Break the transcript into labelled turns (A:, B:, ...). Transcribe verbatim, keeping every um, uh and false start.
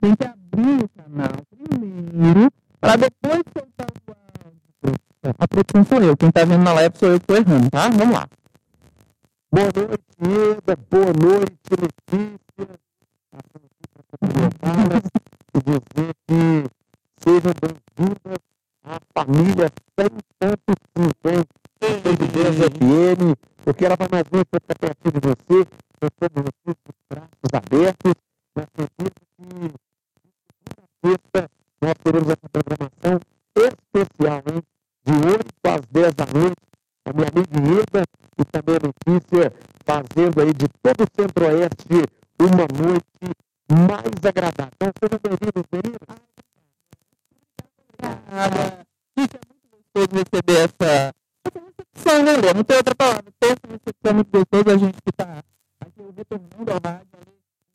A: tem que abrir o canal primeiro, para depois soltar o áudio. A produção sou eu, quem está vendo na live sou eu que estou errando, tá? Vamos lá.
B: Boa noite, Eda. Boa noite, Letícia. E dizer que sejam bem-vindas à família cem ponto cinco, hein? De Deus F M. Eu quero para mais uma ficar pertinho de você. Eu estou com vocês com os braços abertos. Na certeza que sexta nós teremos essa programação especial, hein? De oito às dez da noite. A minha amiga Eda e também a Letícia fazendo aí de todo o Centro-Oeste uma noite mais agradável. Então, sejam bem-vindos, meninos.
A: Obrigada. Gente, é muito gostoso receber essa, essa recepção, né, Lê? Não tem outra palavra. Tem essa recepção muito gostosa, a gente que está